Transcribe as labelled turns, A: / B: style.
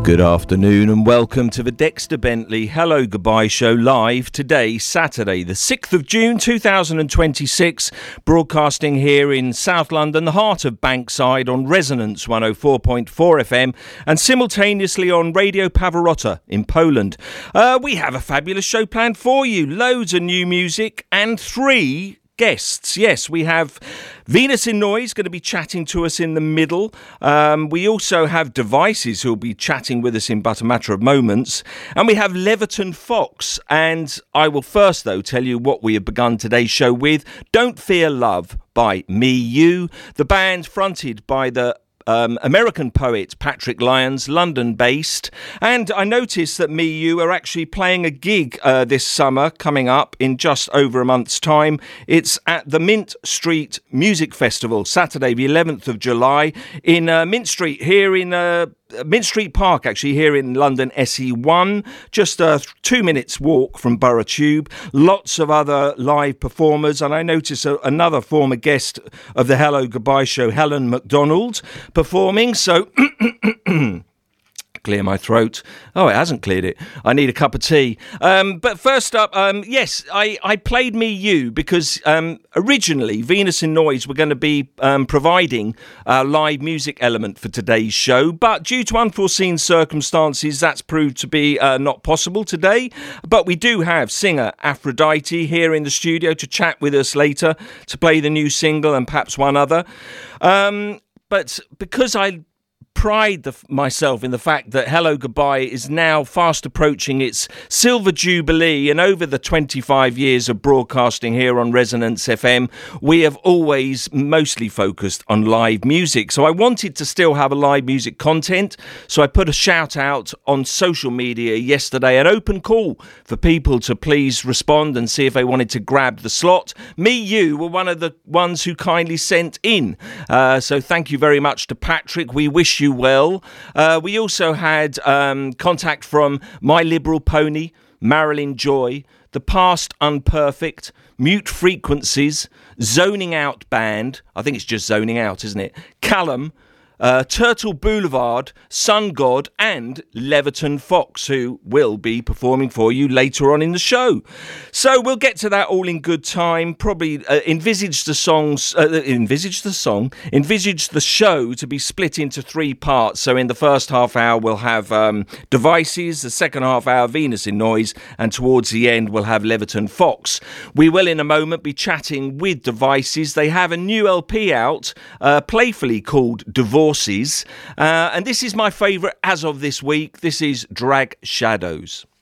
A: Good afternoon and welcome to the Dexter Bentley Hello Goodbye Show live today, Saturday, the 6th of June 2026, broadcasting here in South London, the heart of Bankside on Resonance 104.4 FM and simultaneously on Radio Pavarotta in Poland. We have a fabulous show planned for you, loads of new music and 3 guests. Yes, we have Venus in Noise going to be chatting to us in the middle. We also have Devices who'll be chatting with us in but a matter of moments. And we have Leverton Fox. And I will first, though, tell you what we have begun today's show with. Don't Fear Love by Me You, the band fronted by the American poet Patrick Lyons, London-based. And I noticed that Me You are actually playing a gig this summer coming up in just over a month's time. It's at the Mint Street Music Festival, Saturday the 11th of July in Mint Street here in Mint Street Park, actually, here in London, SE1, just a 2 minutes walk from Borough Tube. Lots of other live performers, and I noticed another former guest of the Hello Goodbye Show, Helen McDonald, performing. So clear my throat. Oh, it hasn't cleared it. I need a cup of tea. But first up, yes, I played Me You because originally Venus in Noise were going to be providing a live music element for today's show, but due to unforeseen circumstances, that's proved to be not possible today. But we do have singer Aphrodite here in the studio to chat with us later, to play the new single and perhaps one other. But because I pride myself in the fact that Hello Goodbye is now fast approaching its silver jubilee, and over the 25 years of broadcasting here on Resonance FM, we have always mostly focused on live music. So I wanted to still have a live music content, so I put a shout out on social media yesterday, an open call for people to please respond and see if they wanted to grab the slot. Me You were one of the ones who kindly sent in, so thank you very much to Patrick. We wish you well. We also had contact from My Liberal Pony, Marilyn Joy, The Past Unperfect, Mute Frequencies, Zoning Out Band, I think it's just Zoning Out, isn't it? Callum, Turtle Boulevard, Sun God and Leverton Fox, who will be performing for you later on in the show. So we'll get to that all in good time. Probably envisage the show to be split into 3 parts. So in the first half hour we'll have Devices, the second half hour Venus in Noise, and towards the end we'll have Leverton Fox. We will in a moment be chatting with Devices. They have a new LP out, playfully called Divorces, and this is my favourite as of this week. This is Drag Shadows.